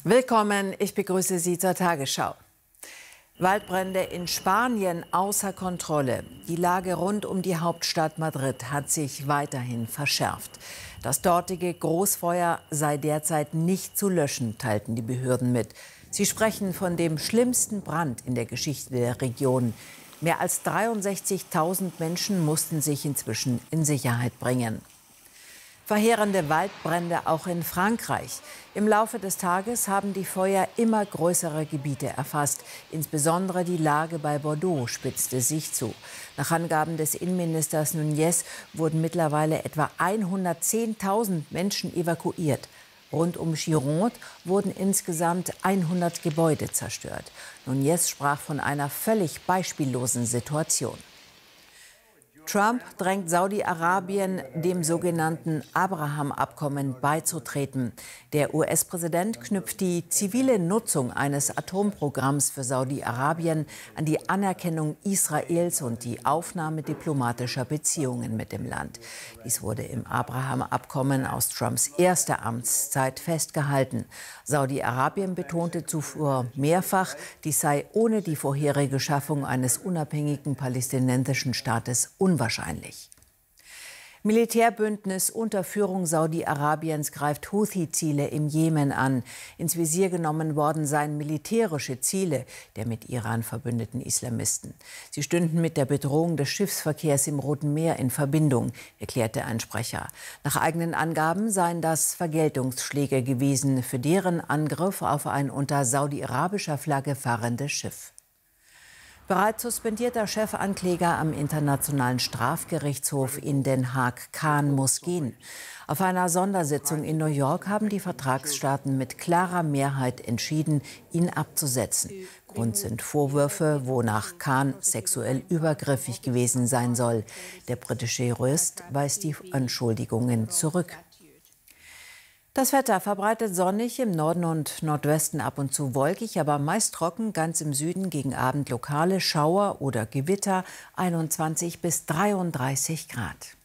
Willkommen, ich begrüße Sie zur Tagesschau. Waldbrände in Spanien außer Kontrolle. Die Lage rund um die Hauptstadt Madrid hat sich weiterhin verschärft. Das dortige Großfeuer sei derzeit nicht zu löschen, teilten die Behörden mit. Sie sprechen von dem schlimmsten Brand in der Geschichte der Region. Mehr als 63.000 Menschen mussten sich inzwischen in Sicherheit bringen. Verheerende Waldbrände auch in Frankreich. Im Laufe des Tages haben die Feuer immer größere Gebiete erfasst. Insbesondere die Lage bei Bordeaux spitzte sich zu. Nach Angaben des Innenministers Núñez wurden mittlerweile etwa 110.000 Menschen evakuiert. Rund um Gironde wurden insgesamt 100 Gebäude zerstört. Núñez sprach von einer völlig beispiellosen Situation. Trump drängt Saudi-Arabien, dem sogenannten Abraham-Abkommen beizutreten. Der US-Präsident knüpft die zivile Nutzung eines Atomprogramms für Saudi-Arabien an die Anerkennung Israels und die Aufnahme diplomatischer Beziehungen mit dem Land. Dies wurde im Abraham-Abkommen aus Trumps erster Amtszeit festgehalten. Saudi-Arabien betonte zuvor mehrfach, dies sei ohne die vorherige Schaffung eines unabhängigen palästinensischen Staates unwahrscheinlich. Militärbündnis unter Führung Saudi-Arabiens greift Houthi-Ziele im Jemen an. Ins Visier genommen worden seien militärische Ziele der mit Iran verbündeten Islamisten. Sie stünden mit der Bedrohung des Schiffsverkehrs im Roten Meer in Verbindung, erklärte ein Sprecher. Nach eigenen Angaben seien das Vergeltungsschläge gewesen für deren Angriff auf ein unter saudi-arabischer Flagge fahrendes Schiff. Bereits suspendierter Chefankläger am Internationalen Strafgerichtshof in Den Haag, Khan, muss gehen. Auf einer Sondersitzung in New York haben die Vertragsstaaten mit klarer Mehrheit entschieden, ihn abzusetzen. Grund sind Vorwürfe, wonach Khan sexuell übergriffig gewesen sein soll. Der britische Jurist weist die Anschuldigungen zurück. Das Wetter verbreitet sonnig, im Norden und Nordwesten ab und zu wolkig, aber meist trocken, ganz im Süden gegen Abend lokale Schauer oder Gewitter, 21 bis 33 Grad.